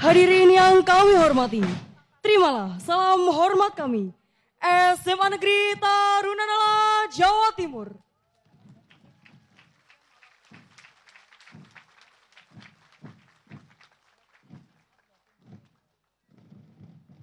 Hadirin yang kami hormati, terimalah salam hormat kami SMA Negeri Tarunanala, Jawa Timur.